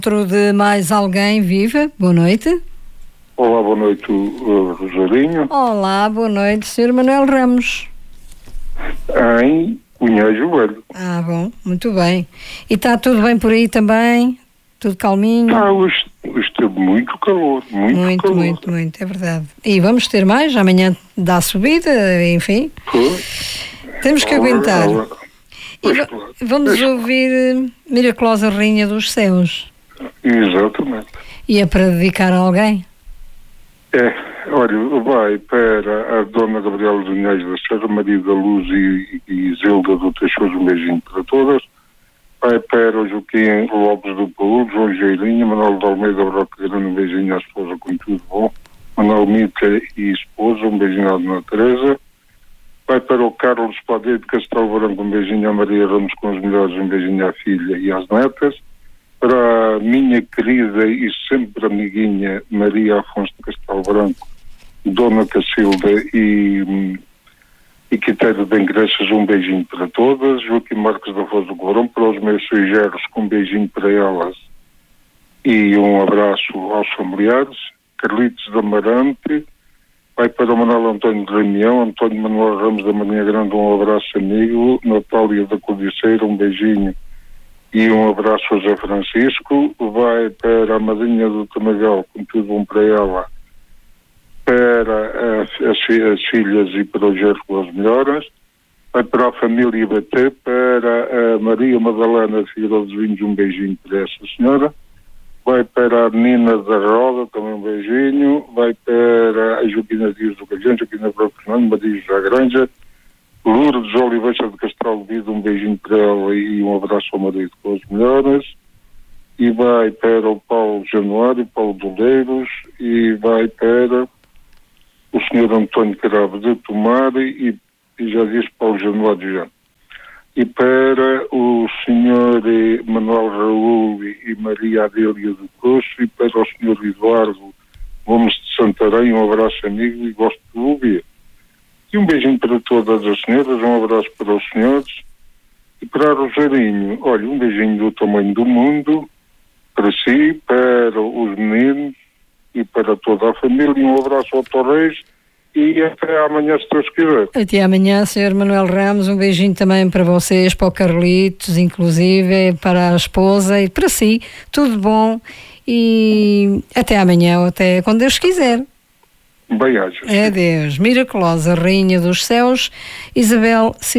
Outro de mais alguém viva. Boa noite. Olá, boa noite, Rosarinho. Olá, boa noite, Sr. Manuel Ramos. Em Cunhais Velho. Ah, bom, muito bem. E está tudo bem por aí também? Tudo calminho? Hoje esteve muito calor, muito calor. Muito, é verdade. E vamos ter mais, amanhã dá a subida, enfim. Foi. Temos que aguentar. Pois, E claro. vamos ouvir Miraculosa Rainha dos Céus. Exatamente. E é para dedicar a alguém? Olha, vai para a Dona Gabriela de Unhais da Serra, Maria da Luz e Zilda do Teixeira, um beijinho para todas. Vai para o Joaquim Lopes do Paulo, João Geirinha, Manuel de Almeida Broca Grande, um beijinho à esposa com tudo bom. Manuel Mita e esposa, um beijinho à Dona Teresa. Vai para o Carlos Padeiro de Castelo Branco, um beijinho à Maria Ramos com os melhores, um beijinho à filha e às netas. Para a minha querida e sempre amiguinha Maria Afonso de Castelo Branco, Dona Cacilda e Quitério de Ingressos, um beijinho para todas. Joaquim Marques da Foz do Covarão, para os meus sujeiros, com um beijinho para elas e um abraço aos familiares. Carlitos de Amarante, vai para o Manuel António de Ramião, António Manuel Ramos da Marinha Grande, um abraço amigo. Natália da Codiceira, um beijinho e um abraço a José Francisco. Vai para a madrinha do Tamagal, com tudo bom para ela, para as filhas e para o Gerro as melhoras. Vai para a família IBT, para a Maria Madalena Figueiredo dos Vinhos, um beijinho para essa senhora. Vai para a Nina da Roda, também um beijinho. Vai para a Joaquina Dias do Galhão, Joaquina Branco Fernando, Maria José Granja, Lourdes Oliveira de Castelo de Vida, um beijinho para ela e um abraço ao marido com as melhoras. E vai para o Paulo Januário, Paulo Doleiros, e vai para o Sr. António Carabo de Tomar e já disse Paulo Januário já. E para o Sr. Manuel Raul e Maria Adélia do Coço, e para o Sr. Eduardo Gomes de Santarém, um abraço amigo e gosto de ouvir. E um beijinho para todas as senhoras, um abraço para os senhores. E para a Rosarinho, olha, um beijinho do tamanho do mundo, para si, para os meninos e para toda a família. E um abraço ao Torres e até amanhã, se Deus quiser. Até amanhã, Sr. Manuel Ramos. Um beijinho também para vocês, para o Carlitos, inclusive, para a esposa e para si. Tudo bom e até amanhã ou até quando Deus quiser. Bem-ajas. Adeus. Miraculosa Rainha dos Céus, Isabel